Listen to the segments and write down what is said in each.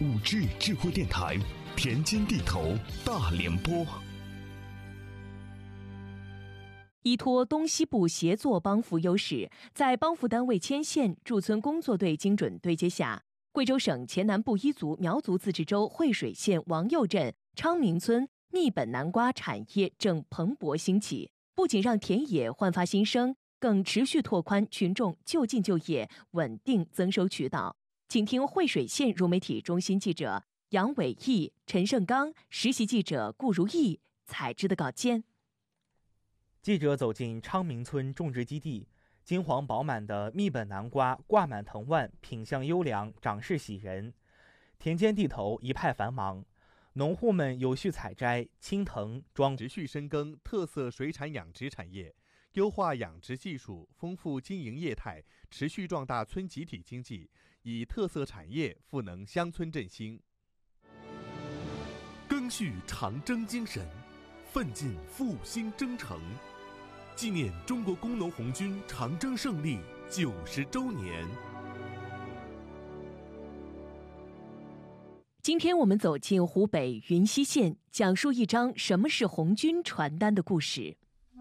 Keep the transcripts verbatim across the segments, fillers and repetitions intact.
五 G 智慧电台，田间地头大联播。 依托东西部协作帮扶优势，在帮扶单位牵线驻村工作队精准对接下，贵州省黔南部彝族苗族自治州惠水县王右镇昌明村密本南瓜产业正蓬勃兴起，不仅让田野焕发新生，更持续拓宽群众就近就业、稳定增收渠道。请听惠水县融媒体中心记者杨伟毅、陈胜刚、实习记者顾如意采制的稿件。 记者走进昌明村种植基地，金黄饱满的密本南瓜挂满藤蔓，品相优良，长势喜人。田间地头一派繁忙，农户们有序采摘、清藤、装， 持续深耕特色水产养殖产业，优化养殖技术，丰富经营业态，持续壮大村集体经济，以特色产业赋能乡村振兴。 赓续长征精神，奋进复兴征程，纪念中国工农红军长征胜利九十周年。 今天我们走进湖北云溪县，讲述一张什么是红军传单的故事。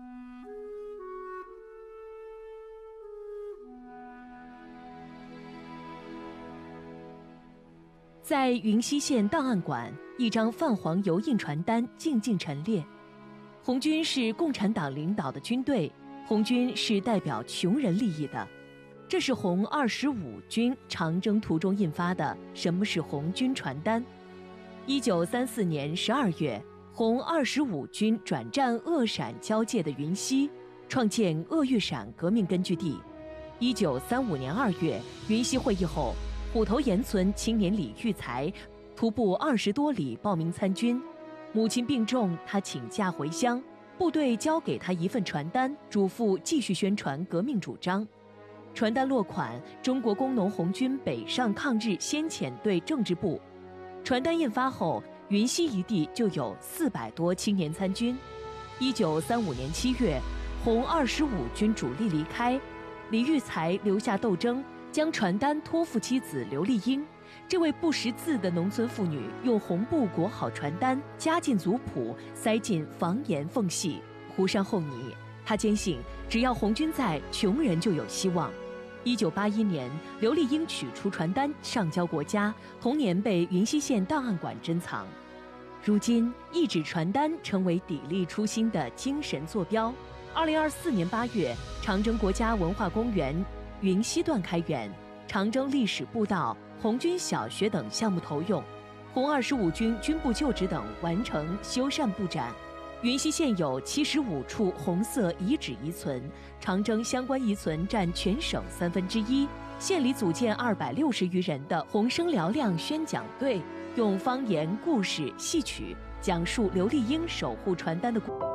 在云溪县档案馆，一张泛黄油印传单静静陈列。红军是共产党领导的军队，红军是代表穷人利益的。这是红二十五军长征途中印发的《什么是红军传单》。一九三四年十二月，红二十五军转战鄂陕交界的云溪，创建鄂豫陕革命根据地。一九三五年二月，云溪会议后，虎头岩村青年李育才徒步二十多里报名参军。母亲病重，他请假回乡，部队交给他一份传单，嘱咐继续宣传革命主张。传单落款中国工农红军北上抗日先遣队政治部。传单印发后，云溪一地就有四百多青年参军。一九三五年七月，红二十五军主力离开，李育才留下斗争，将传单托付妻子刘丽英。这位不识字的农村妇女用红布裹好传单，夹进族谱，塞进房檐缝隙，糊上厚泥。她坚信，只要红军在，穷人就有希望。一九八一年，刘丽英取出传单上交国家，同年被云溪县档案馆珍藏。如今，一纸传单成为砥砺初心的精神坐标。二零二四年八月，长征国家文化公园云溪段开园，长征历史步道、红军小学等项目投用，红二十五军军部旧址等完成修缮布展。云溪现有七十五处红色遗址遗存，长征相关遗存占全省三分之一。县里组建二百六十余人的红声嘹亮宣讲队，用方言、故事、戏曲讲述刘丽英守护传单的故事。